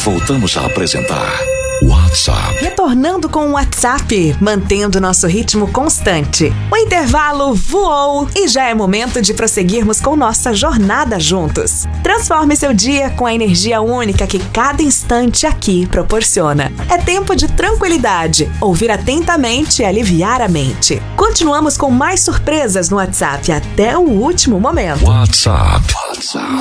voltamos a apresentar WhatsApp. Retornando com o WhatsApp, mantendo nosso ritmo constante. O intervalo voou e já é momento de prosseguirmos com nossa jornada juntos. Transforme seu dia com a energia única que cada instante aqui proporciona. É tempo de tranquilidade, ouvir atentamente e aliviar a mente. Continuamos com mais surpresas no WhatsApp até o último momento. WhatsApp.